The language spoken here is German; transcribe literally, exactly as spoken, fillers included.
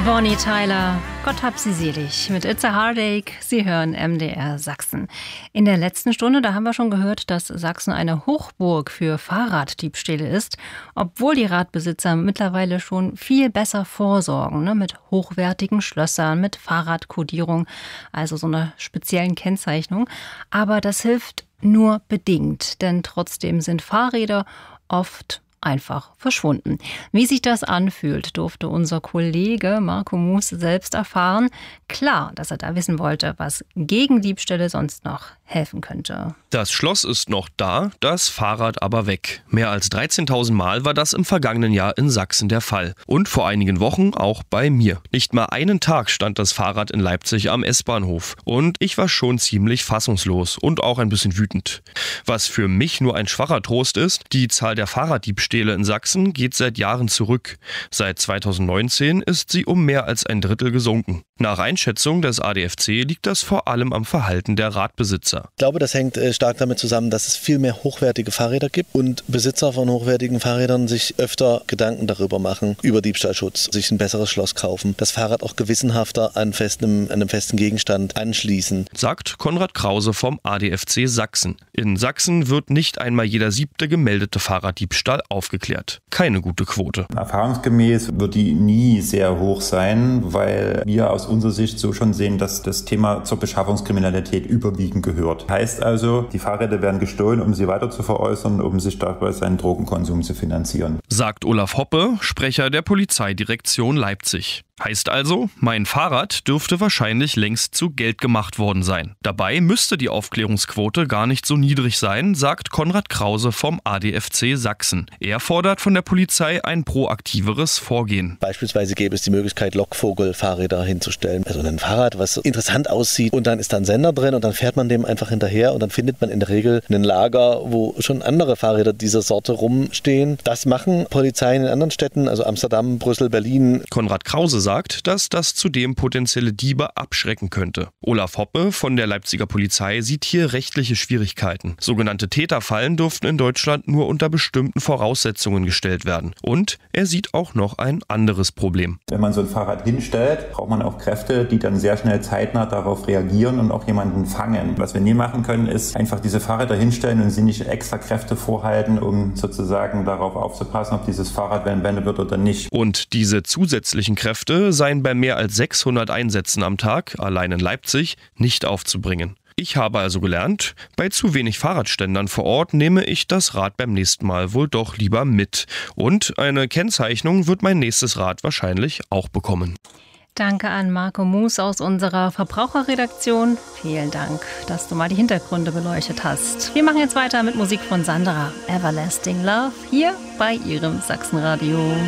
Bonnie Tyler, Gott hab sie selig, mit It's a Heartache. Sie hören M D R Sachsen. In der letzten Stunde, da haben wir schon gehört, dass Sachsen eine Hochburg für Fahrraddiebstähle ist, obwohl die Radbesitzer mittlerweile schon viel besser vorsorgen, ne, mit hochwertigen Schlössern, mit Fahrradkodierung, also so einer speziellen Kennzeichnung. Aber das hilft nur bedingt, denn trotzdem sind Fahrräder oft einfach verschwunden. Wie sich das anfühlt, durfte unser Kollege Marco Moos selbst erfahren. Klar, dass er da wissen wollte, was gegen Diebstähle sonst noch helfen könnte. Das Schloss ist noch da, das Fahrrad aber weg. Mehr als dreizehntausend Mal war das im vergangenen Jahr in Sachsen der Fall. Und vor einigen Wochen auch bei mir. Nicht mal einen Tag stand das Fahrrad in Leipzig am S-Bahnhof. Und ich war schon ziemlich fassungslos und auch ein bisschen wütend. Was für mich nur ein schwacher Trost ist, die Zahl der Fahrraddiebstähle in Sachsen geht seit Jahren zurück. Seit zweitausendneunzehn ist sie um mehr als ein Drittel gesunken. Nach Einschätzung des A D F C liegt das vor allem am Verhalten der Radbesitzer. Ich glaube, das hängt stark damit zusammen, dass es viel mehr hochwertige Fahrräder gibt und Besitzer von hochwertigen Fahrrädern sich öfter Gedanken darüber machen, über Diebstahlschutz, sich ein besseres Schloss kaufen, das Fahrrad auch gewissenhafter an, festem, an einem festen Gegenstand anschließen. Sagt Konrad Krause vom A D F C Sachsen. In Sachsen wird nicht einmal jeder siebte gemeldete Fahrraddiebstahl aufgeklärt. Keine gute Quote. Erfahrungsgemäß wird die nie sehr hoch sein, weil wir aus unserer Sicht so schon sehen, dass das Thema zur Beschaffungskriminalität überwiegend gehört. Heißt also, die Fahrräder werden gestohlen, um sie weiter zu veräußern, um sich dabei seinen Drogenkonsum zu finanzieren. Sagt Olaf Hoppe, Sprecher der Polizeidirektion Leipzig. Heißt also, mein Fahrrad dürfte wahrscheinlich längst zu Geld gemacht worden sein. Dabei müsste die Aufklärungsquote gar nicht so niedrig sein, sagt Konrad Krause vom A D F C Sachsen. Er fordert von der Polizei ein proaktiveres Vorgehen. Beispielsweise gäbe es die Möglichkeit, Lockvogel-Fahrräder hinzustellen. Also ein Fahrrad, was interessant aussieht und dann ist da ein Sender drin und dann fährt man dem einfach hinterher und dann findet man in der Regel ein Lager, wo schon andere Fahrräder dieser Sorte rumstehen. Das machen Polizeien in anderen Städten, also Amsterdam, Brüssel, Berlin. Konrad Krause sagt, dass das zudem potenzielle Diebe abschrecken könnte. Olaf Hoppe von der Leipziger Polizei sieht hier rechtliche Schwierigkeiten. Sogenannte Täterfallen dürften in Deutschland nur unter bestimmten Voraussetzungen gestellt werden. Und er sieht auch noch ein anderes Problem. Wenn man so ein Fahrrad hinstellt, braucht man auch Kräfte, die dann sehr schnell zeitnah darauf reagieren und auch jemanden fangen. Was wir nie machen können, ist einfach diese Fahrräder hinstellen und sie nicht extra Kräfte vorhalten, um sozusagen darauf aufzupassen, ob dieses Fahrrad wendet wird oder nicht. Und diese zusätzlichen Kräfte seien bei mehr als sechshundert Einsätzen am Tag, allein in Leipzig, nicht aufzubringen. Ich habe also gelernt, bei zu wenig Fahrradständern vor Ort nehme ich das Rad beim nächsten Mal wohl doch lieber mit. Und eine Kennzeichnung wird mein nächstes Rad wahrscheinlich auch bekommen. Danke an Marco Moos aus unserer Verbraucherredaktion. Vielen Dank, dass du mal die Hintergründe beleuchtet hast. Wir machen jetzt weiter mit Musik von Sandra, Everlasting Love, hier bei ihrem Sachsenradio.